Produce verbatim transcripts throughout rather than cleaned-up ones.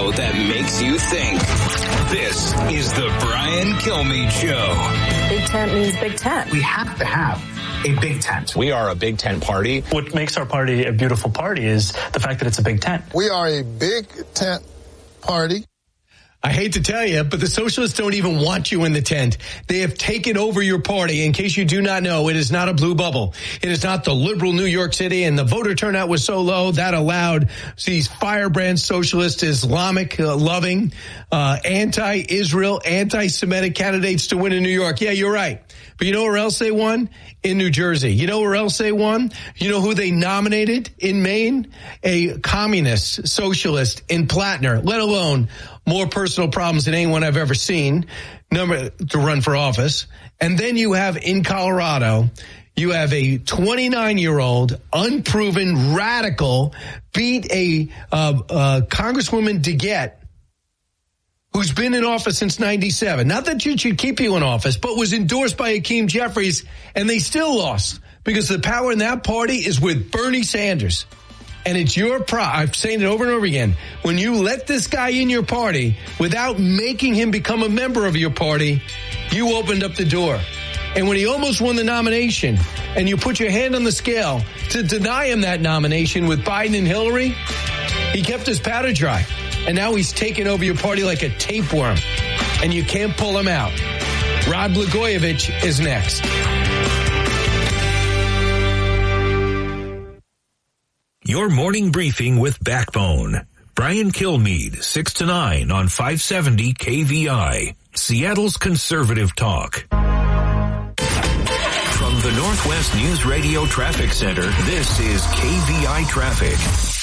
show that makes you think. This is the Brian Kilmeade Show. Big tent means big tent. We have to have a big tent. We are a big tent party. What makes our party a beautiful party is the fact that it's a big tent. We are a big tent party. I hate to tell you, but the socialists don't even want you in the tent. They have taken over your party. In case you do not know, it is not a blue bubble. It is not the liberal New York City, and the voter turnout was so low that allowed these firebrand socialist, Islamic uh, loving, uh, anti-Israel, anti-Semitic candidates to win in New York. Yeah, you're right. But you know where else they won? In New Jersey. You know where else they won? You know who they nominated in Maine? A communist socialist in Plattner, let alone more personal problems than anyone I've ever seen, number to run for office. And then you have in Colorado, you have a twenty-nine-year-old unproven radical beat a uh, uh, Congresswoman DeGette, who's been in office since ninety-seven. Not that you should keep you in office, but was endorsed by Hakeem Jeffries, and they still lost because the power in that party is with Bernie Sanders. And it's your pro. I've said it over and over again. When you let this guy in your party without making him become a member of your party, you opened up the door. And when he almost won the nomination and you put your hand on the scale to deny him that nomination with Biden and Hillary, he kept his powder dry. And now he's taking over your party like a tapeworm. And you can't pull him out. Rod Blagojevich is next. Your morning briefing with Backbone. Brian Kilmeade, six to nine on five seventy K V I. Seattle's conservative talk. From the Northwest News Radio Traffic Center, this is K V I Traffic.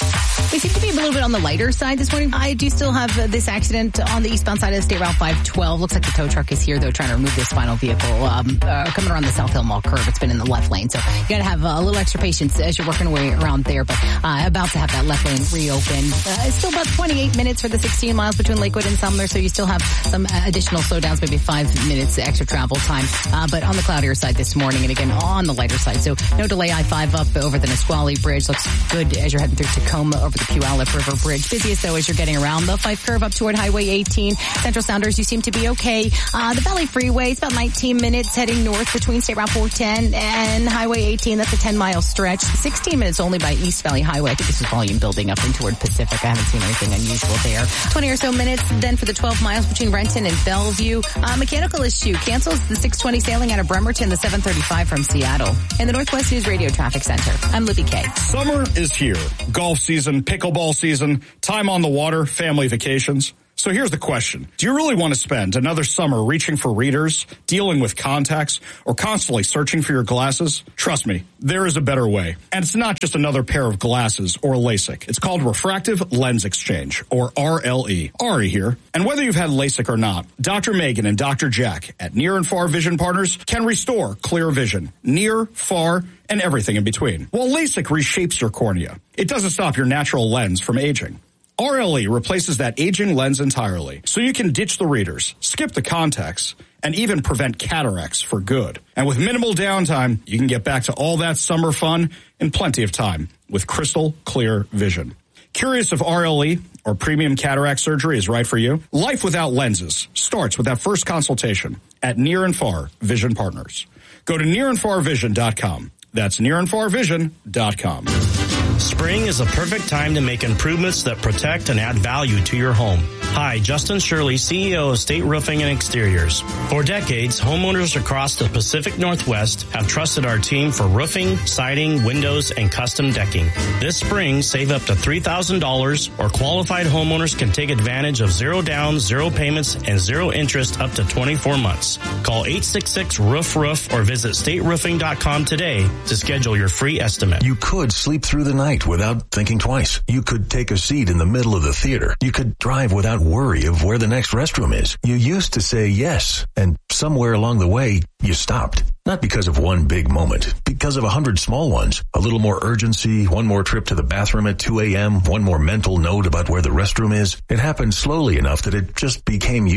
We seem to be a little bit on the lighter side this morning. I do still have uh, this accident on the eastbound side of State Route five twelve. Looks like the tow truck is here, though, trying to remove this final vehicle um, uh, coming around the South Hill Mall curve. It's been in the left lane, so you got to have uh, a little extra patience as you're working away around there. But uh, about to have that left lane reopened. Uh, it's still about twenty-eight minutes for the sixteen miles between Lakewood and Sumner, so you still have some additional slowdowns, maybe five minutes extra travel time. Uh, but on the cloudier side this morning, and again on the lighter side, so no delay. I five up over the Nisqually Bridge. Looks good as you're heading through Tacoma over the Puyallup River Bridge. Busiest, though, as you're getting around the five curve up toward Highway eighteen. Central Sounders, you seem to be okay. Uh, the Valley Freeway, it's about nineteen minutes heading north between State Route four ten and Highway eighteen. That's a ten-mile stretch. sixteen minutes only by East Valley Highway. I think this is volume building up and toward Pacific. I haven't seen anything unusual there. twenty or so minutes then for the twelve miles between Renton and Bellevue. Uh, mechanical issue cancels the six twenty sailing out of Bremerton, the seven thirty-five from Seattle. In the Northwest News Radio Traffic Center, I'm Libby Kay. Summer is here. Golf season, pickleball season, time on the water, family vacations. So here's the question. Do you really want to spend another summer reaching for readers, dealing with contacts, or constantly searching for your glasses? Trust me, there is a better way. And it's not just another pair of glasses or LASIK. It's called Refractive Lens Exchange, or R L E. Ari here. And whether you've had LASIK or not, Doctor Megan and Doctor Jack at Near and Far Vision Partners can restore clear vision, near, far, and everything in between. While LASIK reshapes your cornea, it doesn't stop your natural lens from aging. R L E replaces that aging lens entirely, so you can ditch the readers, skip the contacts, and even prevent cataracts for good. And with minimal downtime, you can get back to all that summer fun in plenty of time with crystal clear vision. Curious if R L E or premium cataract surgery is right for you? Life without lenses starts with that first consultation at Near and Far Vision Partners. Go to near and far vision dot com. That's near and far vision dot com. Spring is a perfect time to make improvements that protect and add value to your home. Hi, Justin Shirley, C E O of State Roofing and Exteriors. For decades, homeowners across the Pacific Northwest have trusted our team for roofing, siding, windows, and custom decking. This spring, save up to three thousand dollars, or qualified homeowners can take advantage of zero down, zero payments, and zero interest up to twenty-four months. Call eight six six, roof roof or visit state roofing dot com today to schedule your free estimate. You could sleep through the night without thinking twice. You could take a seat in the middle of the theater. You could drive without worry of where the next restroom is. You used to say yes, and somewhere along the way, you stopped. Not because of one big moment, because of a hundred small ones. A little more urgency, one more trip to the bathroom at two a.m., one more mental note about where the restroom is. It happened slowly enough that it just became you.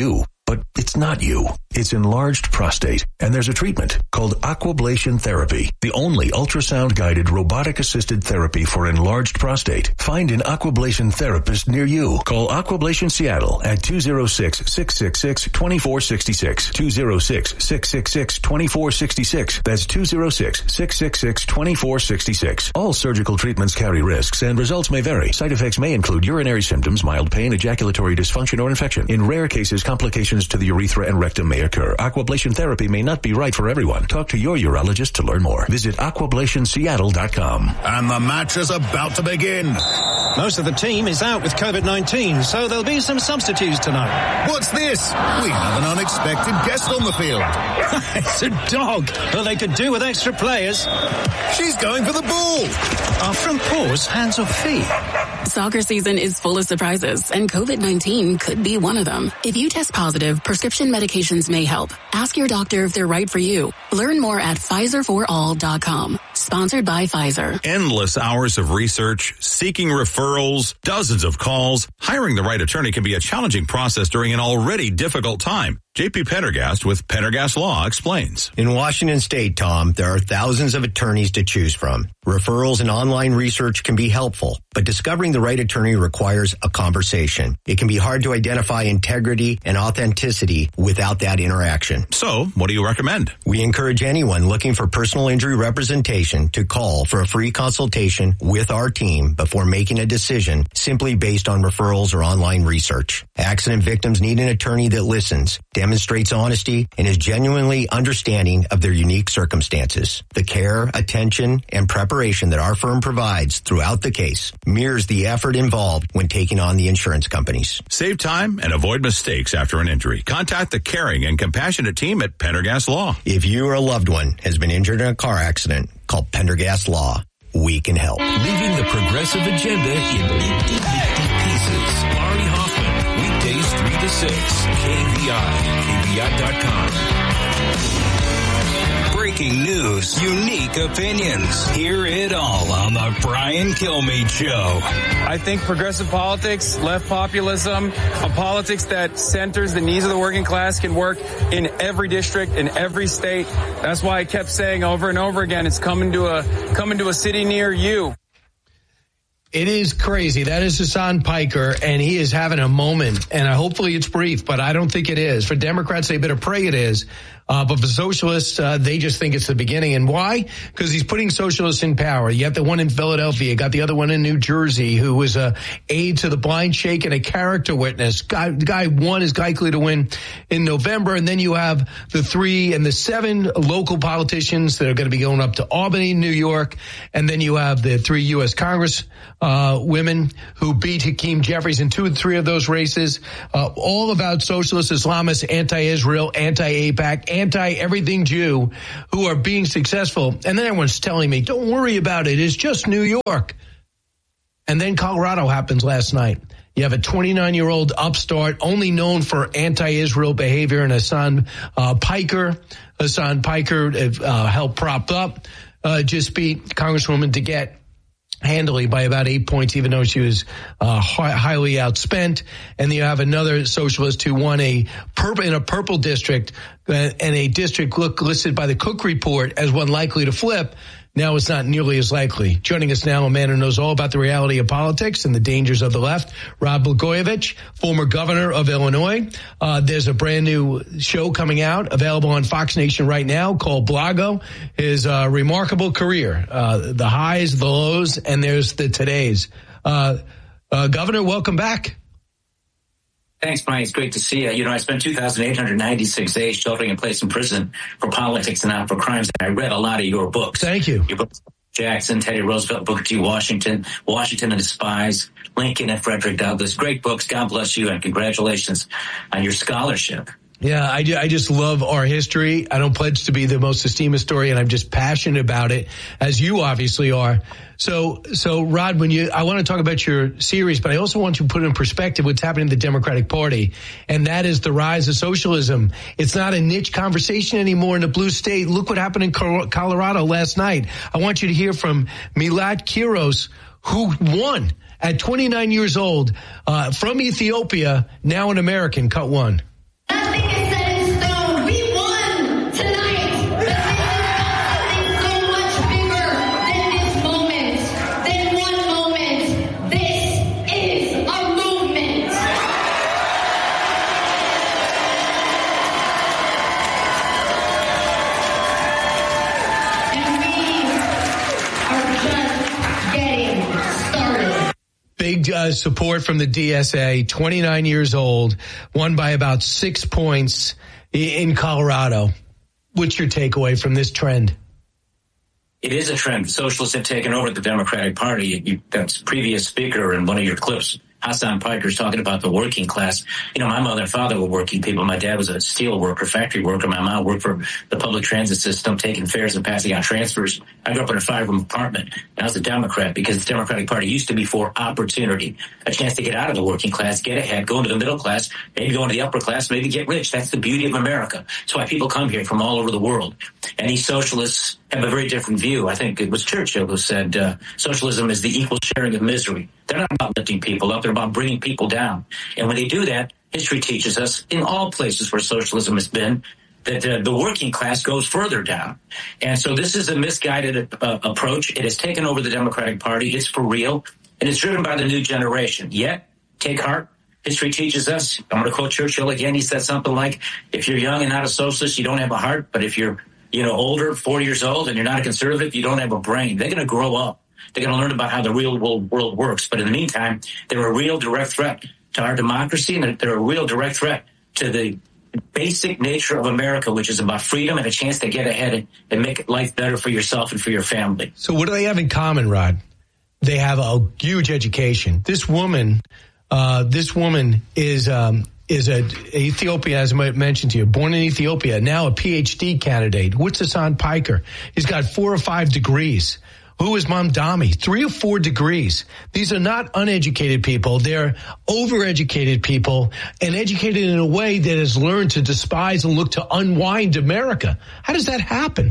But it's not you. It's enlarged prostate, and there's a treatment called Aquablation Therapy, the only ultrasound-guided robotic-assisted therapy for enlarged prostate. Find an Aquablation therapist near you. Call Aquablation Seattle at two oh six, six six six, two four six six, two oh six, six six six, two four six six. That's two oh six, six six six, two four six six. All surgical treatments carry risks, and results may vary. Side effects may include urinary symptoms, mild pain, ejaculatory dysfunction, or infection. In rare cases, complications to the urethra and rectum may occur. Aquablation therapy may not be right for everyone. Talk to your urologist to learn more. Visit aquablation seattle dot com. And the match is about to begin. Most of the team is out with COVID nineteen, so there'll be some substitutes tonight. What's this? We have an unexpected guest on the field. It's a dog. Well, they could do with extra players. She's going for the ball. Our front paws, hands or feet. Soccer season is full of surprises, and COVID nineteen could be one of them. If you test positive, prescription medications may help. Ask your doctor if they're right for you. Learn more at Pfizer for all dot com. Sponsored by Pfizer. Endless hours of research, seeking referrals, dozens of calls. Hiring the right attorney can be a challenging process during an already difficult time. J P Pendergast with Pendergast Law explains. In Washington State, Tom, there are thousands of attorneys to choose from. Referrals and online research can be helpful, but discovering the right attorney requires a conversation. It can be hard to identify integrity and authenticity without that interaction. So, what do you recommend? We encourage anyone looking for personal injury representation to call for a free consultation with our team before making a decision simply based on referrals or online research. Accident victims need an attorney that listens, demonstrates honesty, and is genuinely understanding of their unique circumstances. The care, attention, and preparation that our firm provides throughout the case mirrors the effort involved when taking on the insurance companies. Save time and avoid mistakes after an injury. Contact the caring and compassionate team at Pendergast Law. If you or a loved one has been injured in a car accident, call Pendergast Law. We can help. Leaving the progressive agenda in neat pieces. Ari Hoffman, weekdays three to six. K V I, K V I dot com. Breaking news, unique opinions. Hear it all on the Brian Kilmeade Show. I think progressive politics, left populism, a politics that centers the needs of the working class can work in every district, in every state. That's why I kept saying over and over again, it's coming to a coming to a city near you. It is crazy. That is Hasan Piker, and he is having a moment, and hopefully it's brief, but I don't think it is. For Democrats, they better pray it is. Uh, but for socialists, uh, they just think it's the beginning. And why? Because he's putting socialists in power. You have the one in Philadelphia, got the other one in New Jersey, who was a aide to the blind sheikh and a character witness. Guy, guy one is likely to win in November. And then you have the three and the seven local politicians that are going to be going up to Albany, New York. And then you have the three U S Congress uh women who beat Hakeem Jeffries in two and three of those races. Uh, all about socialist Islamists, anti-Israel, anti-AIPAC, anti-everything Jew, who are being successful. And then everyone's telling me, don't worry about it. It's just New York. And then Colorado happens last night. You have a twenty-nine-year-old upstart, only known for anti-Israel behavior, and Hasan uh, Piker. Hasan Piker uh, helped prop up, uh, just beat Congresswoman DeGette handily by about eight points, even though she was uh, highly outspent. And you have another socialist who won a purple in a purple district, uh, and a district look listed by the Cook Report as one likely to flip. Now it's not nearly as likely. Joining us now, a man who knows all about the reality of politics and the dangers of the left, Rod Blagojevich, former governor of Illinois. Uh, there's a brand new show coming out, available on Fox Nation right now, called Blago. His uh, remarkable career, uh, the highs, the lows, and there's the todays. Uh, uh, Governor, welcome back. Thanks, Brian. It's great to see you. You know, I spent two thousand eight hundred ninety-six days sheltering in place in prison for politics and not for crimes. And I read a lot of your books. Thank you. Your books, Jackson, Teddy Roosevelt, Booker T. Washington, Washington and the Spies, Lincoln and Frederick Douglass. Great books. God bless you, and congratulations on your scholarship. Yeah, I, I just love our history. I don't pledge to be the most esteemed historian. I'm just passionate about it, as you obviously are. So, so Rod, when you, I want to talk about your series, but I also want to put in perspective what's happening in the Democratic Party, and that is the rise of socialism. It's not a niche conversation anymore in the blue state. Look what happened in Colorado last night. I want you to hear from Milad Kiros, who won at twenty-nine years old, uh, from Ethiopia, now an American. Cut one. Nothing Big uh, support from the D S A, twenty-nine years old, won by about six points in Colorado. What's your takeaway from this trend? It is a trend. The socialists have taken over the Democratic Party. You, that previous speaker in one of your clips, Hassan Piker, is talking about the working class. You know, my mother and father were working people. My dad was a steel worker, factory worker. My mom worked for the public transit system, taking fares and passing out transfers. I grew up in a five-room apartment. And I was a Democrat because the Democratic Party used to be for opportunity, a chance to get out of the working class, get ahead, go into the middle class, maybe go into the upper class, maybe get rich. That's the beauty of America. That's why people come here from all over the world. And these socialists have a very different view. I think it was Churchill who said uh, socialism is the equal sharing of misery. They're not about lifting people up. They're about bringing people down. And when they do that, history teaches us in all places where socialism has been that uh, the working class goes further down. And so this is a misguided uh, approach. It has taken over the Democratic Party. It's for real. And it's driven by the new generation. Yet, take heart. History teaches us. I'm going to quote Churchill again. He said something like, if you're young and not a socialist, you don't have a heart. But if you're you know, older, forty years old, and you're not a conservative, you don't have a brain. They're going to grow up. They're going to learn about how the real world, world works. But in the meantime, they're a real direct threat to our democracy, and they're, they're a real direct threat to the basic nature of America, which is about freedom and a chance to get ahead and, and make life better for yourself and for your family. So what do they have in common, Rod? They have a huge education. This woman, uh, this woman is... Um, is a Ethiopia, as I mentioned to you, born in Ethiopia, now a P H D candidate. What's Hassan Piker? He's got four or five degrees. Who is Mamdani? Three or four degrees. These are not uneducated people. They're overeducated people and educated in a way that has learned to despise and look to unwind America. How does that happen?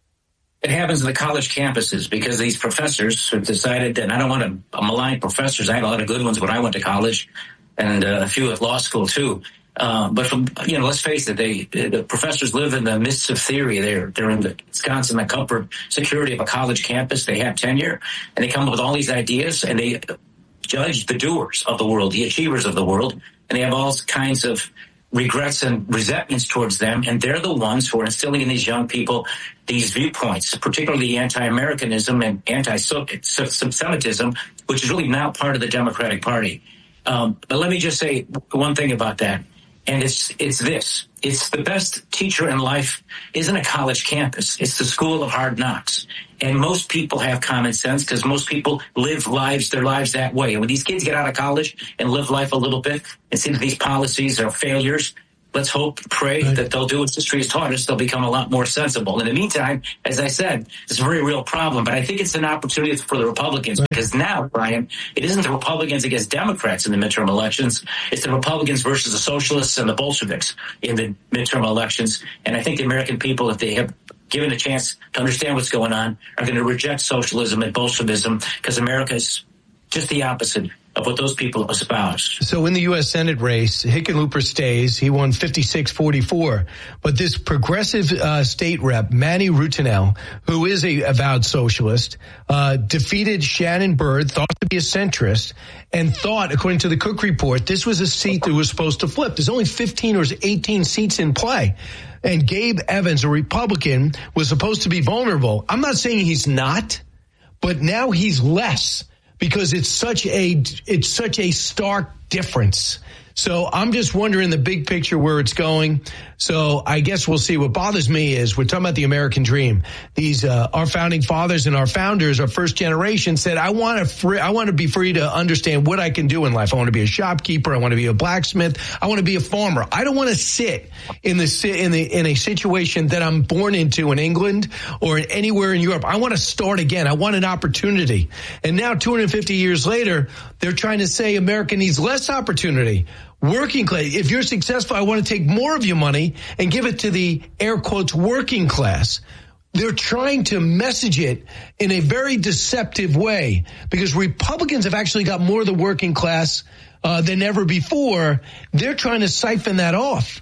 It happens in the college campuses because these professors have decided, and I don't want to malign professors. I had a lot of good ones when I went to college, and uh, a few at law school too. Uh, but from, you know, let's face it, they, the professors live in the midst of theory. They're, they're in the Wisconsin, the comfort, security of a college campus. They have tenure, and they come up with all these ideas, and they judge the doers of the world, the achievers of the world, and they have all kinds of regrets and resentments towards them, and they're the ones who are instilling in these young people these viewpoints, particularly anti-Americanism and anti-Semitism, which is really now part of the Democratic Party. Um, but let me just say one thing about that, and it's it's this. It's the best teacher in life isn't a college campus. It's the school of hard knocks. And most people have common sense because most people live lives, their lives that way. And when these kids get out of college and live life a little bit and see that these policies are failures, let's hope, pray right. that they'll do what history has taught us. They'll become a lot more sensible. In the meantime, as I said, it's a very real problem, but I think it's an opportunity for the Republicans right. because now, Brian, it isn't the Republicans against Democrats in the midterm elections. It's the Republicans versus the socialists and the Bolsheviks in the midterm elections. And I think the American people, if they have given a chance to understand what's going on, are going to reject socialism and Bolshevism because America is just the opposite of what those people espouse. So in the U S Senate race, Hickenlooper stays. He won fifty-six forty-four. But this progressive uh, state rep, Manny Rutinel, who is a avowed socialist, uh, defeated Shannon Byrd, thought to be a centrist, and thought, according to the Cook Report, this was a seat that was supposed to flip. There's only fifteen or eighteen seats in play. And Gabe Evans, a Republican, was supposed to be vulnerable. I'm not saying he's not, but now he's less. Because it's such a it's such a stark difference. So I'm just wondering the big picture where it's going. So I guess we'll see. What bothers me is we're talking about the American dream. These uh, our founding fathers and our founders, our first generation, said, "I want to free. I want to be free to understand what I can do in life. I want to be a shopkeeper. I want to be a blacksmith. I want to be a farmer. I don't want to sit in the in the in a situation that I'm born into in England or anywhere in Europe. I want to start again. I want an opportunity." And now, two hundred fifty years later, they're trying to say America needs less opportunity. Working class. If you're successful, I want to take more of your money and give it to the air quotes working class. They're trying to message it in a very deceptive way because Republicans have actually got more of the working class uh, than ever before. They're trying to siphon that off.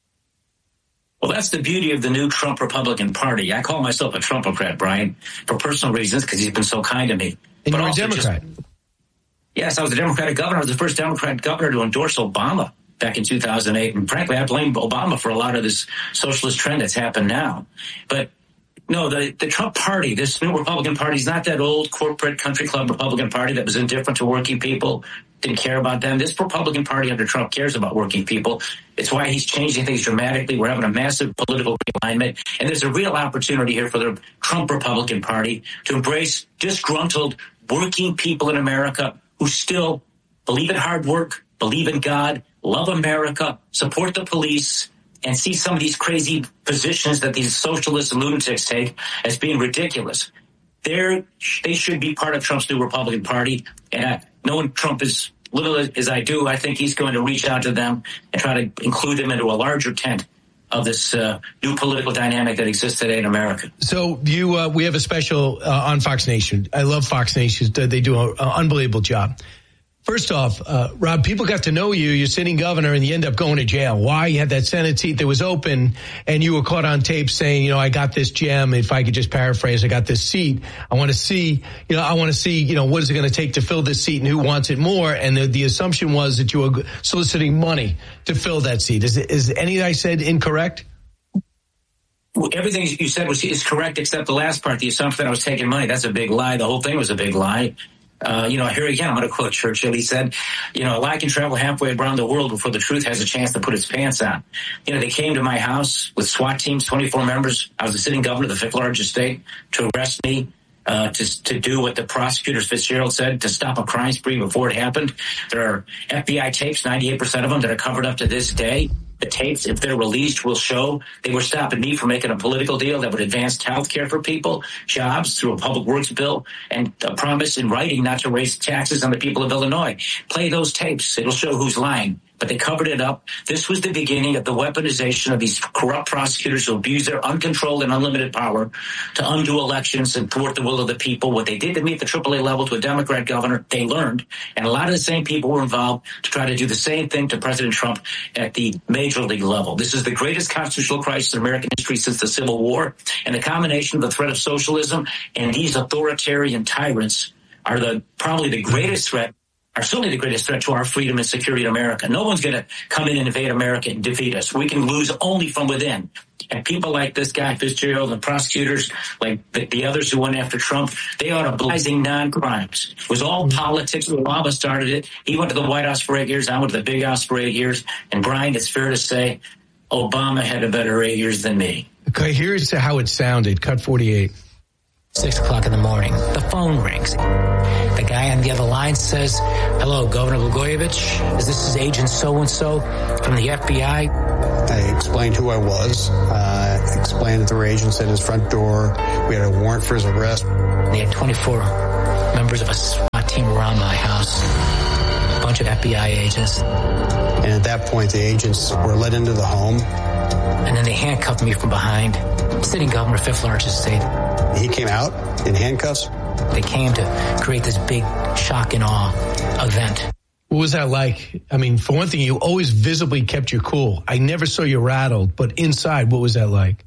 Well, that's the beauty of the new Trump Republican Party. I call myself a Trumpocrat, Brian, for personal reasons because he's been so kind to me. And but you're a also Democrat. Just, yes, I was a Democratic governor. I was the first Democratic governor to endorse Obama back in two thousand eight. And frankly, I blame Obama for a lot of this socialist trend that's happened now. But No, the, the Trump party, this new Republican party, is not that old corporate country club Republican party that was indifferent to working people, didn't care about them. This Republican party under Trump cares about working people. It's why he's changing things dramatically. We're having a massive political realignment, and there's a real opportunity here for the Trump Republican Party to embrace disgruntled working people in America who still believe in hard work, believe in God, love America, support the police, and see some of these crazy positions that these socialists and lunatics take as being ridiculous. They're, they should be part of Trump's new Republican Party. And I, knowing Trump as little as I do, I think he's going to reach out to them and try to include them into a larger tent of this uh, new political dynamic that exists today in America. So you, uh, we have a special uh, on Fox Nation. I love Fox Nation. They do an unbelievable job. First off, uh, Rob, people got to know you. You're sitting governor and you end up going to jail. Why? You had that Senate seat that was open and you were caught on tape saying, you know, I got this gem. If I could just paraphrase, I got this seat. I want to see, you know, I want to see, you know, what is it going to take to fill this seat and who wants it more? And the, the assumption was that you were soliciting money to fill that seat. Is, is any I said incorrect? Everything you said was is correct except the last part, the assumption that I was taking money. That's a big lie. The whole thing was a big lie. Uh, you know, here again, I'm going to quote Churchill. He said, you know, a lie can travel halfway around the world before the truth has a chance to put its pants on. You know, they came to my house with SWAT teams, twenty-four members. I was the sitting governor of the fifth largest state, to arrest me, uh, to, to do what the prosecutors Fitzgerald said, to stop a crime spree before it happened. There are F B I tapes, ninety-eight percent of them, that are covered up to this day. The tapes, if they're released, will show they were stopping me from making a political deal that would advance health care for people, jobs through a public works bill, and a promise in writing not to raise taxes on the people of Illinois. Play those tapes. It'll show who's lying. But they covered it up. This was the beginning of the weaponization of these corrupt prosecutors who abuse their uncontrolled and unlimited power to undo elections and thwart the will of the people. What they did to me at the triple A level to a Democrat governor, they learned. And a lot of the same people were involved to try to do the same thing to President Trump at the major league level. This is the greatest constitutional crisis in American history since the Civil War. And the combination of the threat of socialism and these authoritarian tyrants are the probably the greatest threat, are certainly the greatest threat to our freedom and security in America. No one's going to come in and invade America and defeat us. We can lose only from within. And people like this guy, Fitzgerald, and prosecutors like the, the others who went after Trump, they are blazing non-crimes. It was all politics. Obama started it. He went to the White House for eight years. I went to the Big House for eight years. And, Brian, it's fair to say Obama had a better eight years than me. Okay, here's how it sounded. Cut forty-eight. Six o'clock in the morning, the phone rings. The guy on the other line says, hello, Governor Blagojevich. This is Agent so-and-so from the F B I. I explained who I was. Uh, explained that there were agents at his front door. We had a warrant for his arrest. They had twenty-four members of a SWAT team around my house. A bunch of F B I agents. And at that point, the agents were led into the home. And then they handcuffed me from behind. Sitting governor, fifth largest state. He came out in handcuffs? They came to create this big shock and awe event. What was that like? I mean, for one thing, you always visibly kept your cool. I never saw you rattled, but inside, what was that like?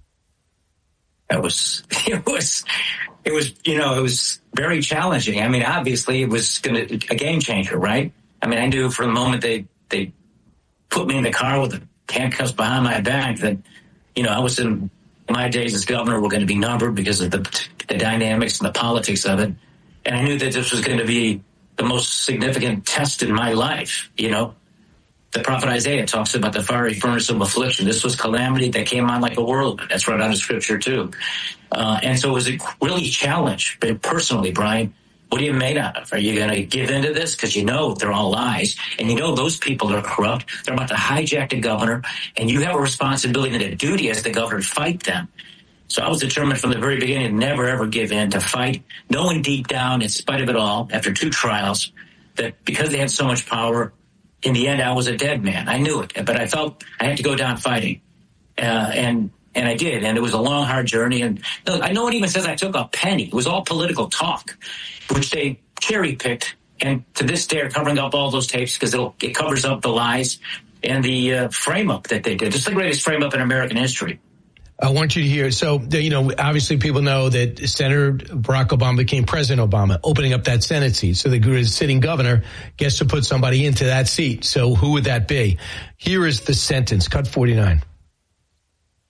It was, it was, it was, you know, it was very challenging. I mean, obviously, it was going to a game changer, right? I mean, I knew from the moment they they put me in the car with the handcuffs behind my back that, you know, I was in. My days as governor were going to be numbered because of the, the dynamics and the politics of it. And I knew that this was going to be the most significant test in my life. You know, the prophet Isaiah talks about the fiery furnace of affliction. This was calamity that came on like a whirlwind. That's right out of scripture too. Uh, and so it was a really challenge, but personally, Brian, what are you made out of? Are you going to give into this? Because you know they're all lies. And you know those people are corrupt. They're about to hijack the governor. And you have a responsibility and a duty as the governor to fight them. So I was determined from the very beginning to never, ever give in, to fight, knowing deep down, in spite of it all, after two trials, that because they had so much power, in the end, I was a dead man. I knew it. But I felt I had to go down fighting. Uh, and and I did. And it was a long, hard journey. And look, I know one even says I took a penny. It was all political talk, which they cherry-picked, and to this day are covering up all those tapes because it covers up the lies and the uh, frame-up that they did. It's the greatest frame-up in American history. I want you to hear, so, you know, obviously people know that Senator Barack Obama became President Obama, opening up that Senate seat. So the sitting governor gets to put somebody into that seat. So who would that be? Here is the sentence, cut forty-nine.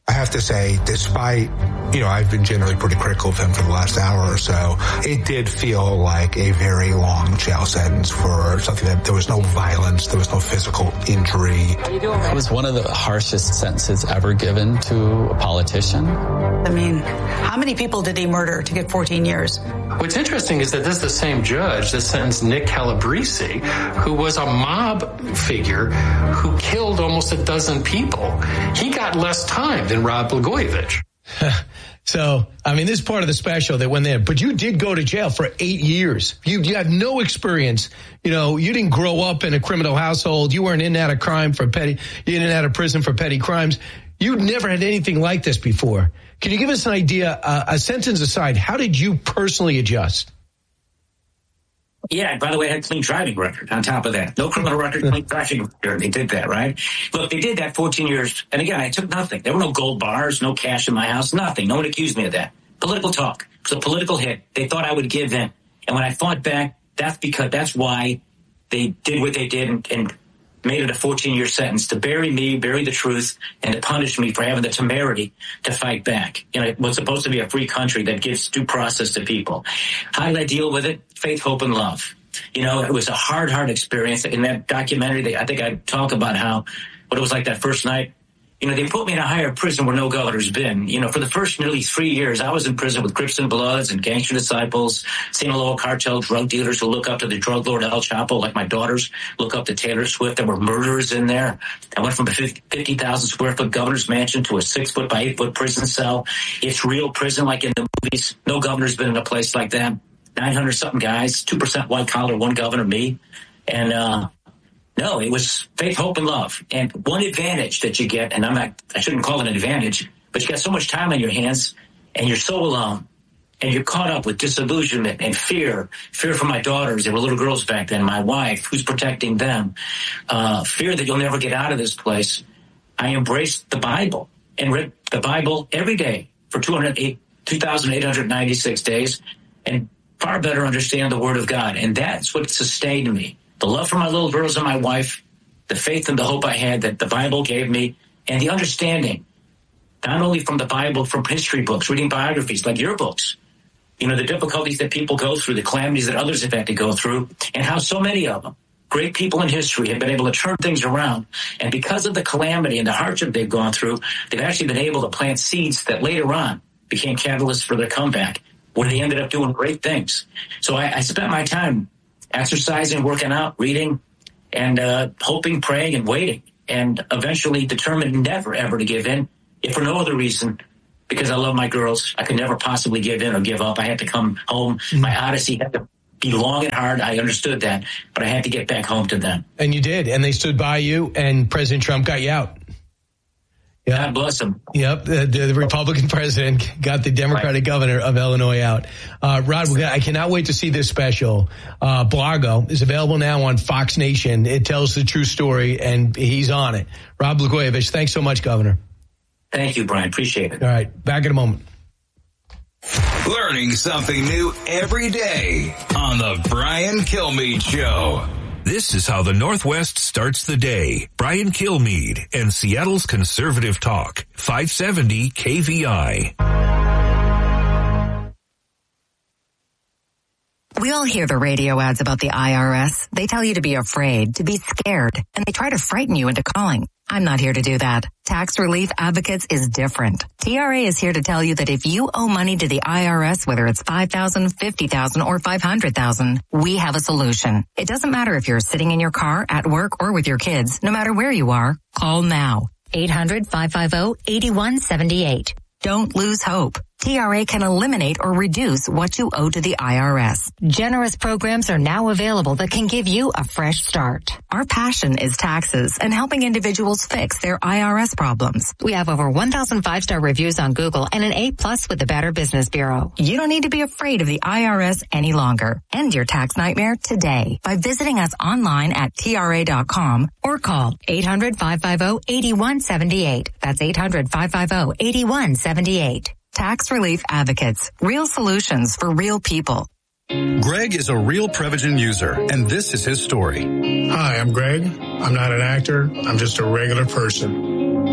I have to say, despite, you know, I've been generally pretty critical of him for the last hour or so, it did feel like a very long jail sentence for something that there was no violence, there was no physical injury. It was one of the harshest sentences ever given to a politician. I mean, how many people did he murder to get fourteen years? What's interesting is that this is the same judge that sentenced Nick Calabrese, who was a mob figure who killed almost a dozen people. He got less time than Rod Blagojevich. So, I mean, this is part of the special that went there. But you did go to jail for eight years. You, you have no experience. You know, you didn't grow up in a criminal household. You weren't in and out of crime for petty, you in and out of prison for petty crimes. You'd never had anything like this before. Can you give us an idea, uh, a sentence aside, how did you personally adjust? Yeah, by the way, I had a clean driving record on top of that. No criminal record, clean driving record. They did that, right? Look, they did that fourteen years. And again, I took nothing. There were no gold bars, no cash in my house, nothing. No one accused me of that. Political talk. It was a political hit. They thought I would give in. And when I fought back, that's because, that's why they did what they did and, and made it a fourteen-year sentence to bury me, bury the truth, and to punish me for having the temerity to fight back. You know, what's supposed to be a free country that gives due process to people. How did I deal with it? Faith, hope, and love. You know, it was a hard, hard experience. In that documentary, they, I think I talk about how, what it was like that first night. You know, they put me in a higher prison where no governor's been. You know, for the first nearly three years, I was in prison with Crips and Bloods and Gangster Disciples, Sinaloa cartel drug dealers who look up to the drug lord El Chapo, like my daughters look up to Taylor Swift. There were murderers in there. I went from a fifty thousand square foot governor's mansion to a six foot by eight foot prison cell. It's real prison like in the movies. No governor's been in a place like that. nine hundred something guys, two percent white collar, one governor, me. And, uh, no, it was faith, hope, and love. And one advantage that you get, and I'm not, I shouldn't call it an advantage, but you got so much time on your hands and you're so alone and you're caught up with disillusionment and fear, fear for my daughters. They were little girls back then, my wife, who's protecting them, uh, fear that you'll never get out of this place. I embraced the Bible and read the Bible every day for two thousand eight hundred ninety-six days and far better understand the Word of God. And that's what sustained me. The love for my little girls and my wife, the faith and the hope I had that the Bible gave me, and the understanding, not only from the Bible, from history books, reading biographies like your books, you know, the difficulties that people go through, the calamities that others have had to go through, and how so many of them, great people in history, have been able to turn things around. And because of the calamity and the hardship they've gone through, they've actually been able to plant seeds that later on became catalysts for their comeback, where they ended up doing great things. So I, I spent my time exercising, working out, reading, and uh, hoping, praying, and waiting, and eventually determined never, ever to give in, if for no other reason, because I love my girls. I could never possibly give in or give up. I had to come home. Mm-hmm. My odyssey had to be long and hard. I understood that, but I had to get back home to them. And you did, and they stood by you, and President Trump got you out. Yep. God bless him. Yep, the, the Republican president got the Democratic right. governor of Illinois out. Uh, Rod, we're gonna, I cannot wait to see this special. Uh, Blago is available now on Fox Nation. It tells the true story, and he's on it. Rod Blagojevich, thanks so much, Governor. Thank you, Brian. Appreciate it. All right, back in a moment. Learning something new every day on the Brian Kilmeade Show. This is how the Northwest starts the day. Brian Kilmeade and Seattle's Conservative Talk, five seventy K V I. We all hear the radio ads about the I R S. They tell you to be afraid, to be scared, and they try to frighten you into calling. I'm not here to do that. Tax Relief Advocates is different. T R A is here to tell you that if you owe money to the I R S, whether it's five thousand dollars, fifty thousand dollars, or five hundred thousand dollars, we have a solution. It doesn't matter if you're sitting in your car, at work, or with your kids. No matter where you are, call now. eight hundred, five five zero, eight one seven eight. Don't lose hope. T R A can eliminate or reduce what you owe to the I R S. Generous programs are now available that can give you a fresh start. Our passion is taxes and helping individuals fix their I R S problems. We have over one thousand five-star reviews on Google and an A plus with the Better Business Bureau. You don't need to be afraid of the I R S any longer. End your tax nightmare today by visiting us online at T R A dot com or call eight hundred, five five zero, eight one seven eight. That's eight hundred, five five zero, eight one seven eight. Tax Relief Advocates. Real solutions for real people. Greg is a real Prevagen user, and this is his story. Hi, I'm Greg. I'm not an actor. I'm just a regular person.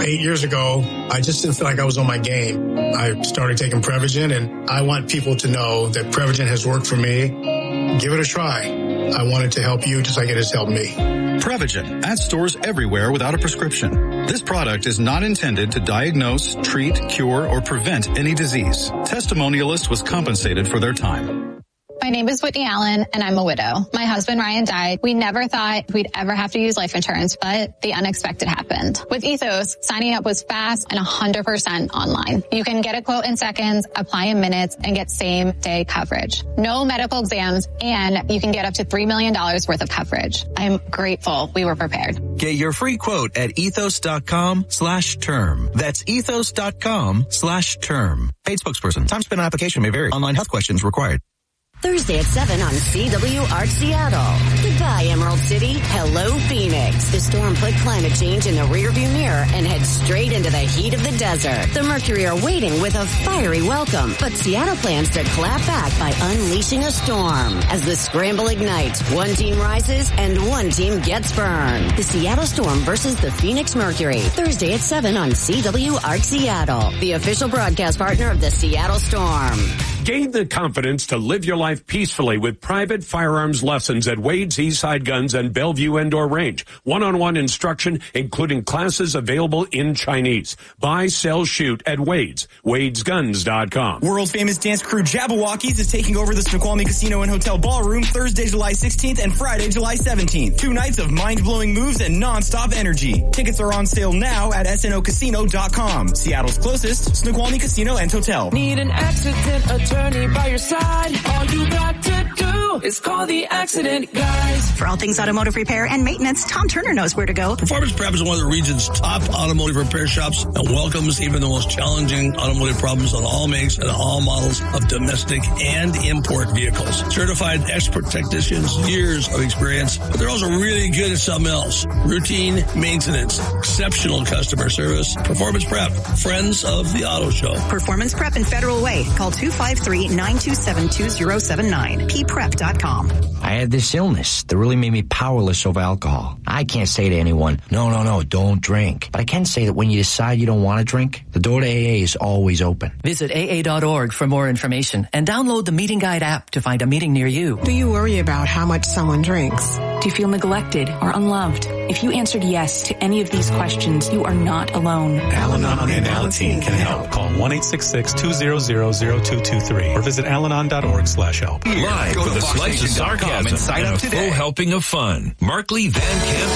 Eight years ago, I just didn't feel like I was on my game. I started taking Prevagen, and I want people to know that Prevagen has worked for me. Give it a try. I want it to help you just like it has helped me. Prevagen at stores everywhere without a prescription. This product is not intended to diagnose, treat, cure, or prevent any disease. Testimonialist was compensated for their time. My name is Whitney Allen, and I'm a widow. My husband, Ryan, died. We never thought we'd ever have to use life insurance, but the unexpected happened. With Ethos, signing up was fast and one hundred percent online. You can get a quote in seconds, apply in minutes, and get same-day coverage. No medical exams, and you can get up to three million dollars worth of coverage. I'm grateful we were prepared. Get your free quote at ethos.com slash term. That's ethos.com slash term. Paid spokesperson. Time spent on application may vary. Online health questions required. Thursday at seven on C W Arch Seattle. Goodbye, Emerald City. Hello, Phoenix. The storm put climate change in the rearview mirror and heads straight into the heat of the desert. The Mercury are waiting with a fiery welcome, but Seattle plans to clap back by unleashing a storm. As the scramble ignites, one team rises and one team gets burned. The Seattle Storm versus the Phoenix Mercury. Thursday at seven on C W Arch Seattle, the official broadcast partner of the Seattle Storm. Gain the confidence to live your life peacefully with private firearms lessons at Wade's Eastside Guns and Bellevue Indoor Range. One-on-one instruction, including classes available in Chinese. Buy, sell, shoot at Wade's. Wades Guns dot com. World famous dance crew Jabberwockies is taking over the Snoqualmie Casino and Hotel Ballroom Thursday, July sixteenth and Friday, July seventeenth. Two nights of mind-blowing moves and non-stop energy. Tickets are on sale now at S N O casino dot com. Seattle's closest Snoqualmie Casino and Hotel. Need an accident attorney by your side? All you got to do is call the Accident Guys. For all things automotive repair and maintenance, Tom Turner knows where to go. Performance Prep is one of the region's top automotive repair shops and welcomes even the most challenging automotive problems on all makes and all models of domestic and import vehicles. Certified expert technicians, years of experience, but they're also really good at something else. Routine maintenance, exceptional customer service. Performance Prep, friends of the auto show. Performance Prep in Federal Way. Call two five three, nine two seven, two zero seven nine. p prep dot com. I had this illness that really made me powerless over alcohol. I can't say to anyone, no, no, no, don't drink. But I can say that when you decide you don't want to drink, the door to A A is always open. Visit A A dot org for more information and download the Meeting Guide app to find a meeting near you. Do you worry about how much someone drinks? Do you feel neglected or unloved? If you answered yes to any of these questions, you are not alone. Al-Anon and Alateen can help. Call one eight six six, two zero zero, zero two two three or visit al anon dot org slash help. Live with a slice of sarcasm and sign up and a today. full helping of fun. Markley Van Camp